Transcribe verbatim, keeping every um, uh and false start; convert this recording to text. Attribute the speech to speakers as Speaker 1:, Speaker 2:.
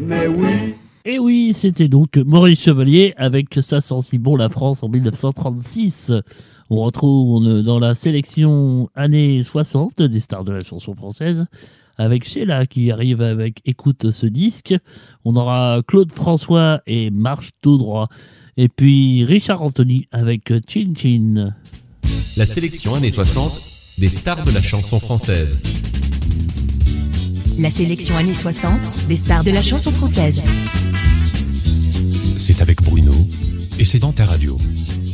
Speaker 1: Mais oui.
Speaker 2: Et oui, c'était donc Maurice Chevalier avec Ça sent si bon la France en dix-neuf cent trente-six. On retrouve dans la sélection années soixante des stars de la chanson française avec Sheila qui arrive avec Écoute ce disque. On aura Claude François et Marche tout droit. Et puis Richard Anthony avec Chin Chin.
Speaker 3: La sélection années soixante des stars de la chanson française.
Speaker 4: La sélection années soixante des stars de la chanson française.
Speaker 5: C'est avec Bruno et c'est dans ta radio.